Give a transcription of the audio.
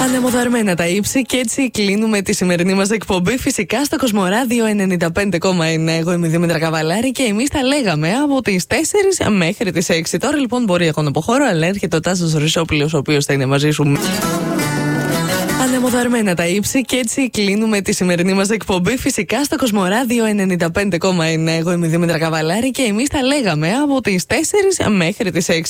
Ανεμοδαρμένα τα ύψη και έτσι κλείνουμε τη σημερινή μας εκπομπή. Φυσικά στο Κοσμοράδιο 95,1. Εγώ είμαι η Δήμητρα Καβαλάρη και εμείς τα λέγαμε από τις 4 μέχρι τις 6. Τώρα λοιπόν μπορεί εγώ να αποχωρώ, αλλά έρχεται ο Τάσος Ρυσόπουλος, ο οποίος θα είναι μαζί σου. Ανεμοδαρμένα τα ύψη και έτσι κλείνουμε τη σημερινή μας εκπομπή. Φυσικά στο Κοσμοράδιο 95,1. Εγώ είμαι η Δήμητρα Καβαλάρη και εμείς τα λέγαμε από τις 4 μέχρι τις 6.